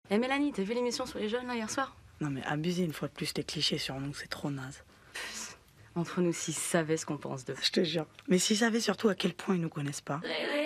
Eh Mélanie, t'as vu l'émission sur les jeunes là hier soir? Non mais abuser une fois de plus les clichés sur nous, c'est trop naze. Entre nous, s'ils savaient ce qu'on pense d'eux. Je te jure. Mais s'ils savaient surtout à quel point ils nous connaissent pas.